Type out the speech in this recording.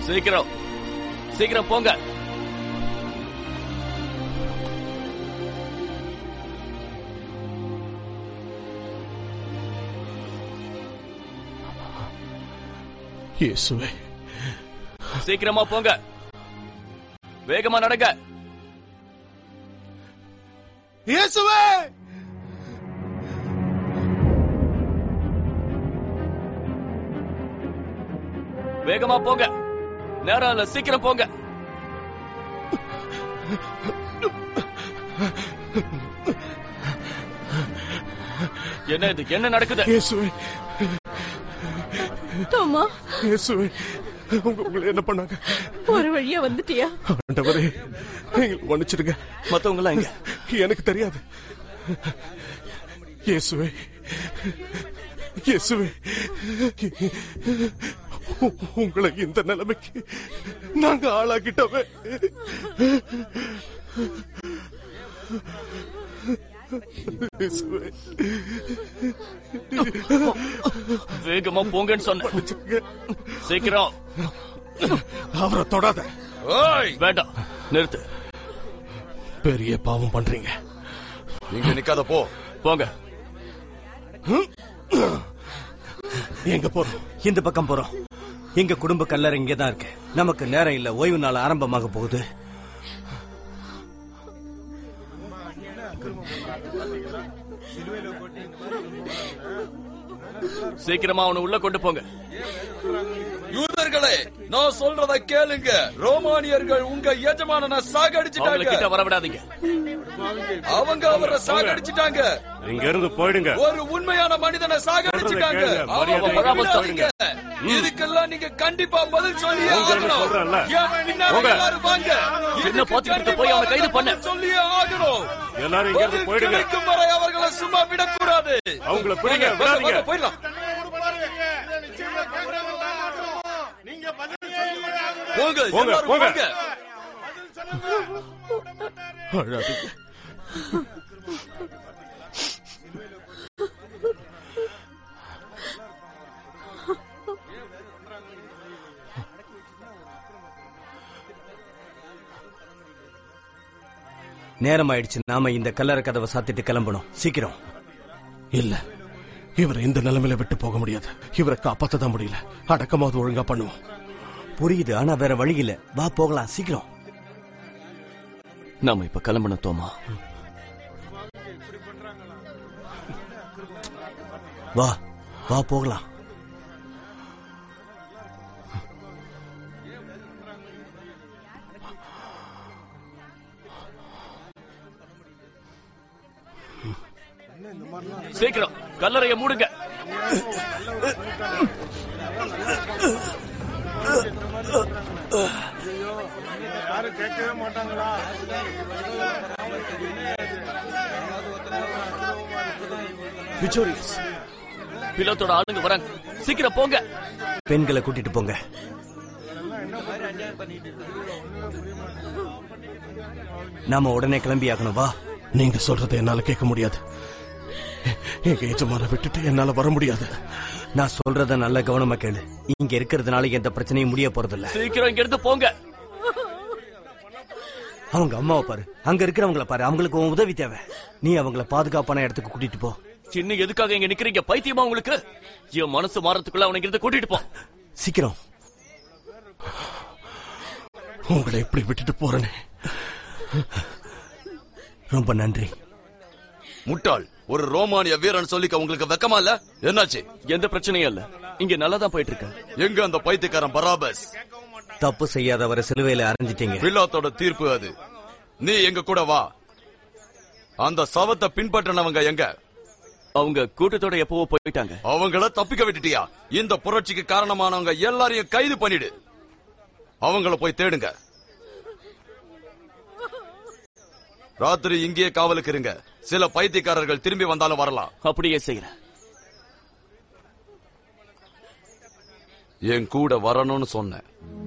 சீக்கிரம் சீக்கிரம் போங்க. இயேசுவே, சீக்கிரமா போங்க. வேகமா நடங்க. இயேசுவே, வேகமா போங்க. நேரம் இல்ல, சீக்கிரம் போங்க. என்ன இது? என்ன நடக்குது? இயேசுவே, தோமா, இயேசுவே, உங்களை என்ன பண்ணாங்க? ஒரு வழியா வந்துட்டியா? ஆண்டவரே, மன்னிச்சிடுங்க. மத்தவங்க எல்லாம் எங்க? எனக்கு தெரியாது. இயேசுவே, இயேசுவே, உங்களை இந்த நிலைமைக்கு நாங்க ஆளாக்கிட்டோமே. வேகமா போங்கன்னு சொன்ன. சீக்கிரம். அவரை தொடாத. வேண்டாம், நிறுத்து. பெரிய பாவம் பண்றீங்க. இங்க நிக்காத, போ. போங்க. எங்க போறோம்? இந்த பக்கம் போறோம். எங்க குடும்ப கல்லறை இங்கதான் இருக்கு. நமக்கு நேரம் இல்ல, ஓய்வு நாள் ஆரம்பமாக போகுது. சீக்கிரமா அவனை உள்ள கொண்டு போங்க. யூதர்களே, நான் சொல்றத கேளுங்க. ரோமானியர்கள் உங்க எஜமானனை சாகடிச்சிட்டாங்க. கிட்ட வரவிடாதீங்க. அவங்க அவரை சாகடிச்சிட்டாங்க. இங்க இருந்து போயிடுங்க. ஒரு உண்மையான மனிதனை சாகடிச்சிட்டாங்க. இதுக்கெல்லாம் நீங்க கண்டிப்பா பதில் சொல்லியே ஆகணும். எல்லாரும் வாங்க. என்ன பாத்துக்கிட்டு போய் அவனை கைது பண்ண சொல்லியே ஆகணும். எல்லாரும் இங்க இருந்து போயிடுங்க. கிடைக்கும் வரை அவர்களை சும்மா விடக்கூடாது. அவங்கள பிடிங்க, விடாதீங்க. போயிடலாம். போங்க போங்க போங்க. அழாதீங்க. நேரம் ஆயிடுச்சு. நாம இந்த கல்லறை கதவை சாத்திட்டு கிளம்பணும். சீக்கிரம். இல்ல, இவரை இந்த நிலைமையில விட்டு போக முடியாது. இவரை காப்பாத்ததான் முடியல. அடக்கமாவது ஒழுங்கா பண்ணுவோம். புரியுது, ஆனா வேற வழி இல்ல. வா போகலாம், சீக்கிரம். நாம இப்ப கிளம்பணும் தோமா. வா வா போகலாம். சீக்கிரம் கல்லறையை மூடுங்க. யாரும் கேட்கவே மாட்டாங்களா? விக்டோரியஸ், பிலோத்தோட ஆளுங்க வராங்க. சீக்கிரம் போங்க. பெண்களை கூட்டிட்டு போங்க. நாம உடனே கிளம்பி ஆகணும். வா. நீங்க சொல்றதை என்னால கேட்க முடியாது. எங்க எஜமான விட்டுட்டு என்னால வர முடியாது. நான் சொல்றத நல்ல கவனமா கேளு. இங்க இருக்கிறதுனால எந்த பிரச்சனையும் முடிய போறதில்ல. சீக்கிரம் இங்க இருந்து போங்க. அவங்க அம்மாவை பாரு, அங்க இருக்கிறவங்களை பாரு. அவங்களுக்கு உன் உதவி தேவை. நீ அவங்கள பாதுகாப்பான இடத்துக்கு கூட்டிட்டு போ. சின்ன எதுக்காக இங்க நிக்கிறீங்க? பைத்தியமா உங்களுக்கு? என் மனசு மாறத்துக்குள்ள அவனை இருந்து கூட்டிட்டு போ. சீக்கிரம். உங்களை எப்படி விட்டுட்டு போறேனே. ரொம்ப நன்றி. முட்டாள், ஒரு ரோமானிய வீரன் சொல்லிக்க உங்களுக்கு வெக்கமா இல்ல? என்னாச்சு? எந்த பிரச்சனையும் இல்ல, இங்க நல்லாதான் போயிட்டு இருக்க. எங்க அந்த பைத்தியக்காரன் பராபஸ்? தப்பு செய்யாதவரை சிலுவையில அரைஞ்சிட்டீங்க. பிலாத்தோட தீர்ப்பு அது. நீ எங்க கூட வா. அந்த சவத்தை பின்பற்றினவங்க எங்க? அவங்க கூட்டத்தோட எப்பவோ போயிட்டாங்க. அவங்கள தப்பிக்க விட்டுட்டியா? இந்த புரட்சிக்கு காரணமானவங்க எல்லாரையும் கைது பண்ணிடு. அவங்கள போய் தேடுங்க. ராத்திரி இங்கேயே காவலுக்கு இருங்க. சில பைத்தியக்காரர்கள் திரும்பி வந்தாலும் வரலாம். அப்படியே செய்யறேன். என் கூட வரணும்னு சொன்னேன்.